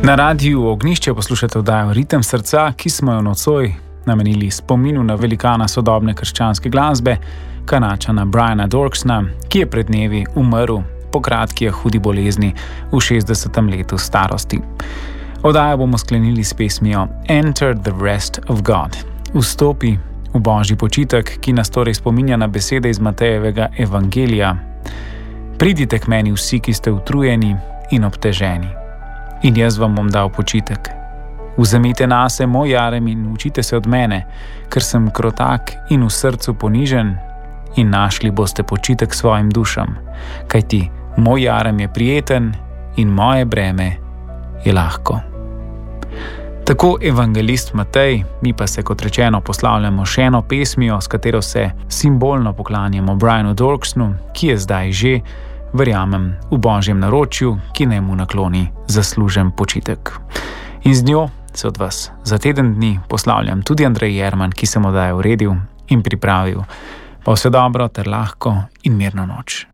Na radiju Ognjišče poslušate oddajo Ritem srca, ki smo jo nocoj namenili spominu na velikana sodobne krščanske glasbe, Kanačana Briana Doerksona, ki je pred dnevi umrl po kratki hudi bolezni v 60. letu starosti. Oddajo bomo sklenili s pesmijo Enter the Rest of God. Vstopi v božji počitek, ki nas torej spominja na besede iz Matejevega evangelija. Pridite k meni vsi, ki ste utrujeni in obteženi, in jaz vam bom dal počitek. Vzemite nase moj jarem in učite se od mene, ker sem krotak in v srcu ponižen, in našli boste počitek svojim dušam, kajti moj jarem je prijeten in moje breme je lahko. Tako evangelist Matej, mi pa se kot rečeno poslavljamo še eno pesmijo, s katero se simbolno poklanjamo Brianu Doerksonu, ki je zdaj že, verjamem, v božjem naročju, ki naj mu nakloni zaslužen počitek. In z njo se od vas za teden dni poslavljam tudi Andrej Jerman, ki sem oddajo uredil in pripravil. Pa vse dobro ter lahko in mirno noč.